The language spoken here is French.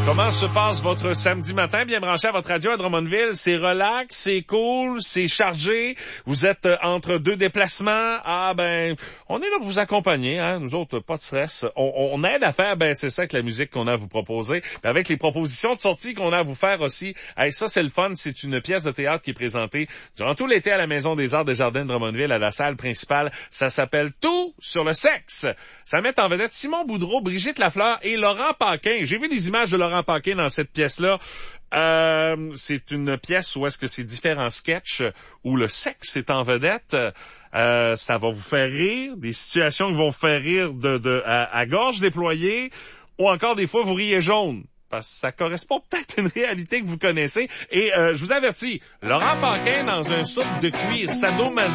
Comment se passe votre samedi matin? Bien branché à votre radio à Drummondville. C'est relax, c'est cool, c'est chargé. Vous êtes entre deux déplacements. Ah ben, on est là pour vous accompagner. Hein? Nous autres, pas de stress. On aide à faire, ben c'est ça que la musique qu'on a à vous proposer. Puis avec les propositions de sortie qu'on a à vous faire aussi. Hey, ça, c'est le fun. C'est une pièce de théâtre qui est présentée durant tout l'été à la Maison des Arts des Jardins de Drummondville, à la salle principale. Ça s'appelle Tout sur le sexe. Ça met en vedette Simon Boudreau, Brigitte Lafleur et Laurent Paquin. J'ai vu des images de Laurent Paquin dans cette pièce-là. C'est une pièce où est-ce que c'est différents sketchs où le sexe est en vedette. Ça va vous faire rire, des situations qui vont vous faire rire à gorge déployée, ou encore des fois vous riez jaune. Parce que ça correspond peut-être à une réalité que vous connaissez. Et je vous avertis, Laurent Paquin dans un soupe de cuir sadomaso